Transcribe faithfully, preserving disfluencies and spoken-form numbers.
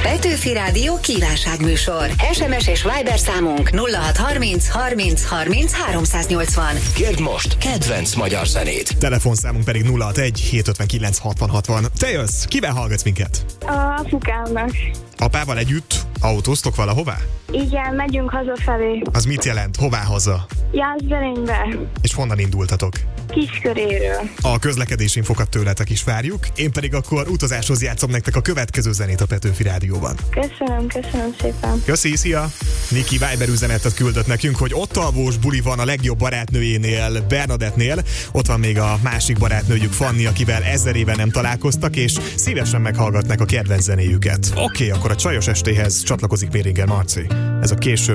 Petőfi Rádió kívánságműsor. es em es és Viber számunk nulla hat harminc harminc harminc háromszáznyolcvan. Kérd most kedvenc magyar zenét. Telefonszámunk pedig nulla hatvanegy hétszázötvenkilenc hatvan hatvan. Te jössz, kivel hallgatsz minket? A apukámnak. Apával együtt autóztok valahová? Igen, megyünk hazafelé. Az mit jelent? Hová haza? Jászberénybe. És honnan indultatok? Kisköréről. A közlekedési infokat tőletek is várjuk, én pedig akkor utazáshoz játszom nektek a következő zenét a Petőfi Rádióban. Köszönöm, köszönöm szépen. Köszi, szia! Niki Viber üzenetet küldött nekünk, hogy ott alvós buli van a legjobb barátnőjénél, Bernadettnél. Ott van még a másik barátnőjük, Fanni, akivel ezer éve nem találkoztak, és szívesen meghallgatnak a kedvenc zenéjüket. Oké, okay, akkor a csajos estéhez csatlakozik Méringer Marci. Ez a késő